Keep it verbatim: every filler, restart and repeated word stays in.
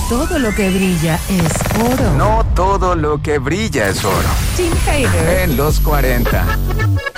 todo lo que brilla es oro. No todo lo que brilla es oro. Tim Hader. En los cuarenta.